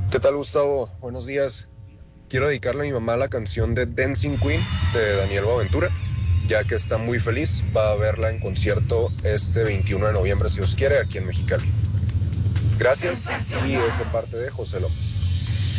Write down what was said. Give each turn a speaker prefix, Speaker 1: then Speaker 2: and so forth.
Speaker 1: ¿Qué tal, Gustavo? Buenos días. Quiero dedicarle a mi mamá la canción de Dancing Queen de Daniel Boaventura, ya que está muy feliz. Va a verla en concierto este 21 de noviembre, si Dios quiere, aquí en Mexicali. Gracias y es de parte de José López.